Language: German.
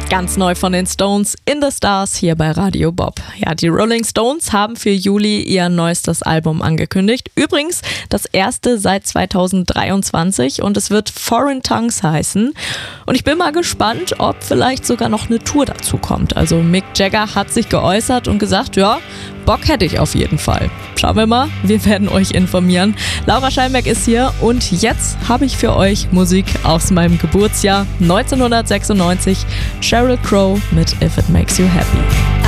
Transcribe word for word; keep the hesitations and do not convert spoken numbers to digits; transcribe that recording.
Ganz neu von den Stones, In the Stars, hier bei Radio Bob. Ja, die Rolling Stones haben für Juli ihr neuestes Album angekündigt. Übrigens das erste seit zweitausenddreiundzwanzig und es wird Foreign Tongues heißen. Und ich bin mal gespannt, ob vielleicht sogar noch eine Tour dazu kommt. Also Mick Jagger hat sich geäußert und gesagt, ja, Bock hätte ich auf jeden Fall. Schauen wir mal, wir werden euch informieren. Laura Scheinberg ist hier und jetzt habe ich für euch Musik aus meinem Geburtsjahr neunzehnhundertsechsundneunzig. Sheryl Crow mit If It Makes You Happy.